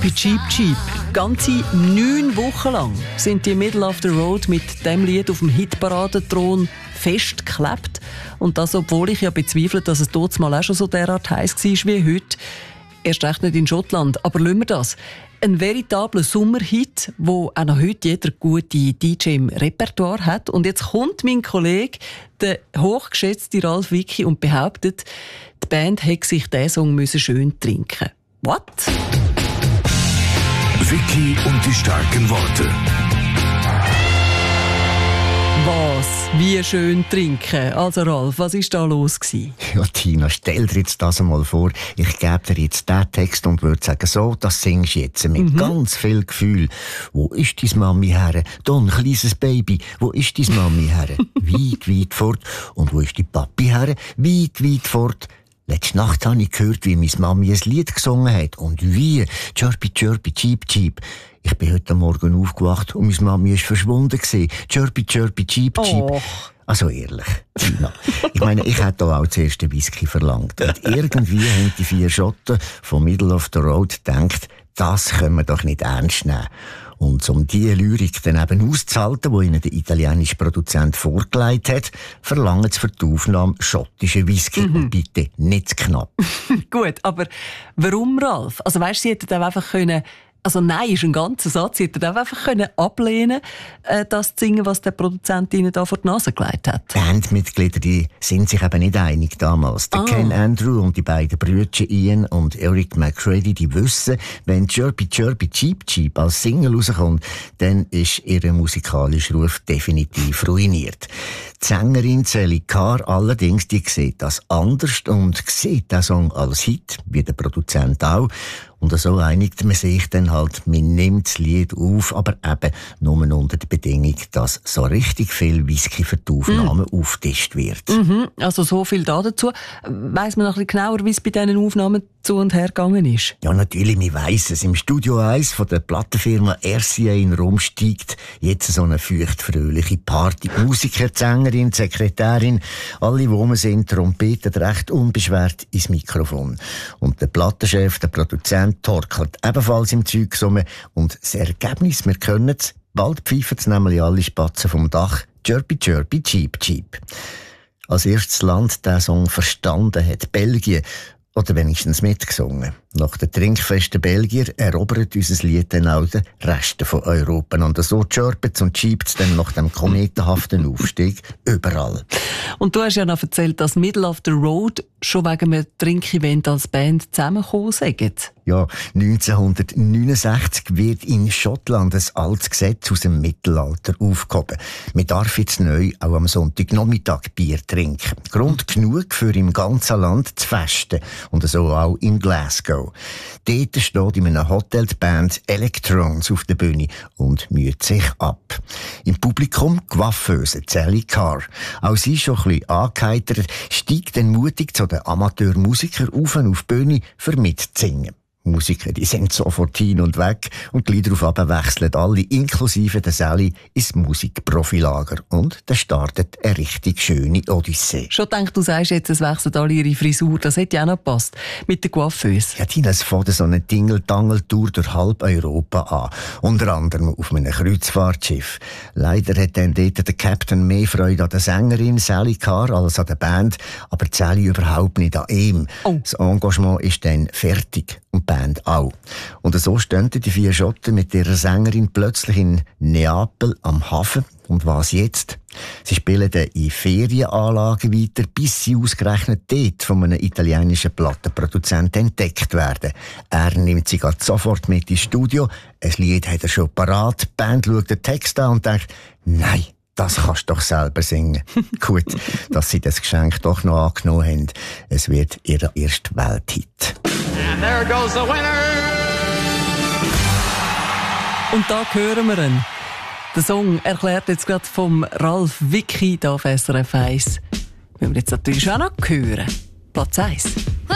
Chirpy Cheep Cheep. Ganze 9 Wochen lang sind die Middle of the Road mit dem Lied auf dem Hitparadenthron festgeklebt. Und das, obwohl ich ja bezweifle, dass es dort mal auch schon so derart heiß war wie heute. Erst recht nicht in Schottland. Aber lassen wir das. Ein veritabler Sommerhit, wo auch noch heute jeder gute DJ im Repertoire hat. Und jetzt kommt mein Kollege, der hochgeschätzte Ralf Wicki, und behauptet, die Band hätte sich diesen Song schön trinken. What? Wicki und die starken Worte. Was? Wie schön trinken? Also Ralf, was war da los gewesen? Ja, Tina, stell dir jetzt das einmal vor. Ich gebe dir jetzt diesen Text und würde sagen, so, das singst du jetzt mit ganz viel Gefühl. Wo ist deine Mami her? Don, kleines Baby, wo ist deine Mami her? Weit, weit fort. Und wo ist die Papi her? Weit, weit fort. Letzte Nacht habe ich gehört, wie meine Mami ein Lied gesungen hat. Und wie? Chirpy, chirpy, cheep, cheep. Ich bin heute Morgen aufgewacht und meine Mami ist verschwunden gewesen. Chirpy, chirpy, cheep, cheep. Oh. Also ehrlich, Tina. Ich meine, ich hätte auch als ersten Whisky verlangt. Und irgendwie haben die 4 Schotten vom Middle of the Road gedacht, das können wir doch nicht ernst nehmen. Und um diese Lyrik dann eben auszuhalten, die ihnen der italienische Produzent vorgelegt hat, verlangen sie für die Aufnahme schottischen Whisky. Und bitte nicht zu knapp. Gut, aber warum, Ralf? Also weißt, sie hätten einfach können... Also nein, ist ein ganzer Satz. Sie hätten einfach können ablehnen, das zu singen, was der Produzent ihnen da vor die Nase gelegt hat. Bandmitglieder, die sind sich eben nicht einig damals. Der Ken Andrew und die beiden Brüder Ian und Eric McCready, die wissen, wenn Chirpy Chirpy Cheep Cheep als Single rauskommt, dann ist ihr musikalischer Ruf definitiv ruiniert. Die Sängerin Sally Carr allerdings, die sieht das anders und sieht den Song als Hit, wie der Produzent auch. Und so einigt man sich dann halt, man nimmt das Lied auf, aber eben nur unter der Bedingung, dass so richtig viel Whisky für die Aufnahmen aufgetischt wird. Also so viel dazu. Weiss man noch ein bisschen genauer, wie es bei diesen Aufnahmen zu und her gegangen ist? Ja, natürlich, wir weiss es. Im Studio 1 von der Plattenfirma RCA in Rom steigt jetzt so eine feuchtfröhliche Party. Musiker, Sängerin, Sekretärin, alle, die rum sind, trompeten recht unbeschwert ins Mikrofon. Und der Plattenchef, der Produzent, torkelt ebenfalls im Zeug rum. Und das Ergebnis, wir können es, bald pfeifen es nämlich alle Spatzen vom Dach. Chirpy, chirpy, cheep, cheep. Als erstes Land diesen Song verstanden hat Belgien. Oder wenigstens mitgesungen. Nach den trinkfesten Belgier erobert unser Lied dann auch den Rest von Europa. Und so chirpet und schiebt es dann nach dem kometenhaften Aufstieg überall. Und du hast ja noch erzählt, dass Middle of the Road schon wegen einem Trinkevent als Band zusammengekommen sind. Ja, 1969 wird in Schottland ein altes Gesetz aus dem Mittelalter aufgehoben. Man darf jetzt neu auch am Sonntagnachmittag Bier trinken. Grund genug für im ganzen Land zu festen. Und so auch in Glasgow. Dort steht in einem Hotel die Band Electrons auf der Bühne und müht sich ab. Im Publikum Coiffeuse Sally Carr. Auch sie schon ein bisschen angeheitert, steigt dann mutig zu den Amateurmusikern auf die Bühne, für mitzusingen. Musiker, die sind sofort hin und weg und gleich darauf wechseln alle, inklusive der Sally, ins Musikprofilager. Und dann startet eine richtig schöne Odyssee. Schon gedacht, du sagst jetzt, es wechseln alle ihre Frisur. Das hätte ja auch noch gepasst. Mit der Coiffeuse. Ja, Tina, es fängt so eine Tingle-Tangel-Tour durch halb Europa an. Unter anderem auf einem Kreuzfahrtschiff. Leider hat dann dort der Captain mehr Freude an der Sängerin Sally Carr als an der Band, aber Sally überhaupt nicht an ihm. Oh. Das Engagement ist dann fertig. Und die Band auch. Und so stehen die 4 Schotten mit ihrer Sängerin plötzlich in Neapel am Hafen. Und was jetzt? Sie spielen dann in Ferienanlagen weiter, bis sie ausgerechnet dort von einem italienischen Plattenproduzenten entdeckt werden. Er nimmt sie sofort mit ins Studio. Ein Lied hat er schon parat. Die Band schaut den Text an und denkt, nein, das kannst du doch selber singen. Gut, dass sie das Geschenk doch noch angenommen haben. Es wird ihr erster Welthit. And there goes the winner! Und da hören wir ihn. Der Song erklärt jetzt gerade vom Ralf Wicki da auf SRF 1. Wenn wir jetzt natürlich auch noch hören. Platz 1.